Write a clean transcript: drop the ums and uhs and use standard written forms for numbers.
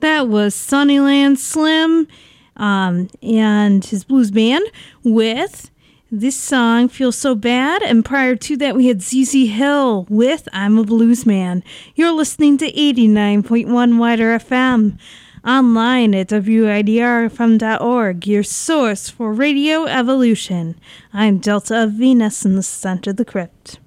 That was Sunnyland Slim and his blues band with this song, Feel So Bad. And prior to that, we had ZZ Hill with I'm a Blues Man. You're listening to 89.1 Wider FM. Online at widrfm.org, your source for radio evolution. I'm Delta of Venus, and this is Enter the Crypt.